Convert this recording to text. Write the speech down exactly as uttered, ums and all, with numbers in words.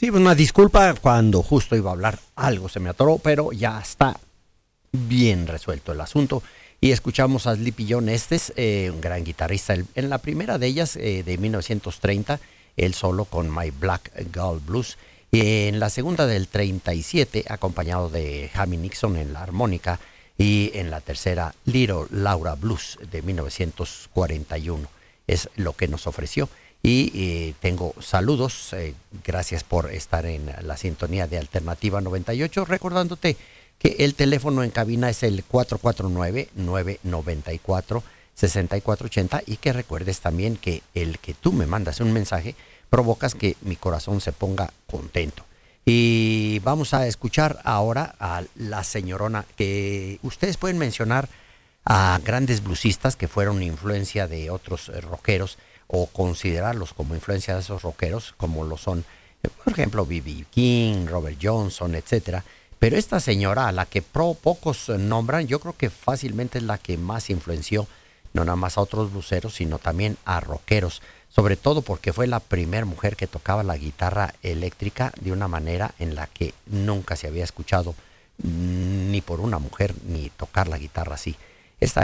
Sí, pues una disculpa, cuando justo iba a hablar algo se me atoró, pero ya está bien resuelto el asunto. Y escuchamos a Sleepy John Estes, eh, un gran guitarrista. El- En la primera de ellas, eh, de mil novecientos treinta, él solo con My Black Gull Blues. Y en la segunda del treinta y siete, acompañado de Jamie Nixon en la armónica. Y en la tercera, Little Laura Blues de mil novecientos cuarenta y uno. Es lo que nos ofreció. Y eh, tengo saludos, eh, gracias por estar en la sintonía de Alternativa noventa y ocho, recordándote que el teléfono en cabina es el cuatro cuatro nueve, nueve nueve cuatro, seis cuatro ocho cero y que recuerdes también que el que tú me mandas un mensaje provocas que mi corazón se ponga contento. Y vamos a escuchar ahora a la señorona, que ustedes pueden mencionar a grandes bluesistas que fueron influencia de otros eh, rockeros, o considerarlos como influencia de esos rockeros, como lo son, eh, por ejemplo, B B King, Robert Johnson, etcétera. Pero esta señora, a la que pro pocos eh, nombran, yo creo que fácilmente es la que más influenció, no nada más a otros bluseros, sino también a rockeros, sobre todo porque fue la primera mujer que tocaba la guitarra eléctrica de una manera en la que nunca se había escuchado mm, ni por una mujer ni tocar la guitarra así.